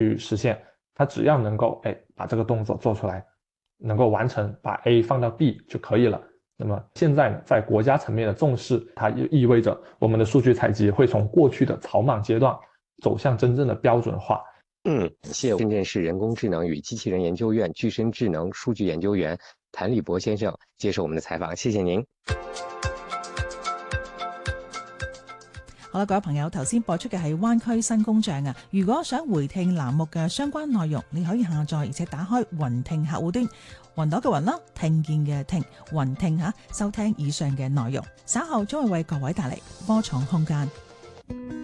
去实现，它只要能够把这个动作做出来，能够完成把 A 放到 B 就可以了。那么现在呢，在国家层面的重视，它意味着我们的数据采集会从过去的草莽阶段走向真正的标准化。 感谢深圳市人工智能与机器人研究院具身智能数据研究员谭立博先生接受我们的采訪，謝謝您。 好啦，各位朋友，頭先播出嘅係灣區新工匠啊！如果想回聽欄目嘅相關內容，你可以下載而且打開雲聽客戶端，雲朵嘅雲啦，聽見嘅聽，雲聽收聽以上嘅內容。稍後將會為各位帶嚟科創空間。